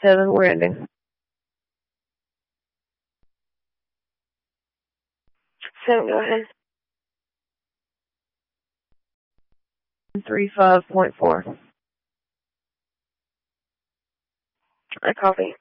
7, we're ending. 7, go ahead. 35.4. I copy.